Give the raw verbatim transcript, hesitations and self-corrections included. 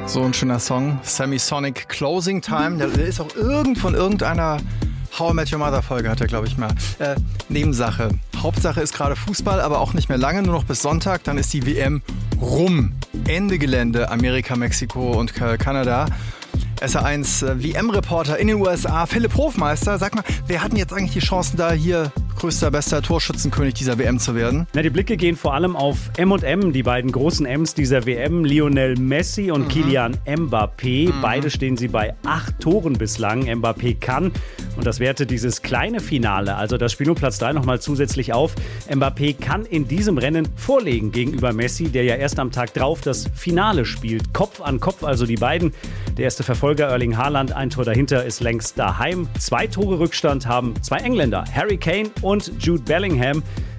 So ein schöner Song, Semisonic Closing Time. Der ist auch irgend von irgendeiner How I Met Your Mother Folge, hat er, glaube ich, mal. Äh, Nebensache. Hauptsache ist gerade Fußball, aber auch nicht mehr lange, nur noch bis Sonntag. Dann ist die W M rum. Ende Gelände, Amerika, Mexiko und Kanada. S R eins W M-Reporter in den U S A, Philipp Hofmeister. Sag mal, wer hat denn jetzt eigentlich die Chancen, da hier größter, bester Torschützenkönig dieser W M zu werden? Na, die Blicke gehen vor allem auf M und M, die beiden großen M's dieser W M, Lionel Messi und mhm. Kylian Mbappé. Mhm. Beide stehen sie bei acht Toren bislang. Mbappé kann, und das wertet dieses kleine Finale, also das Spiel um Platz drei, nochmal zusätzlich auf. Mbappé kann in diesem Rennen vorlegen gegenüber Messi, der ja erst am Tag drauf das Finale spielt. Kopf an Kopf, also die beiden. Der erste Verfolger Erling Haaland, ein Tor dahinter, ist längst daheim. Zwei Tore Rückstand haben zwei Engländer, Harry Kane und Jude Bellingham.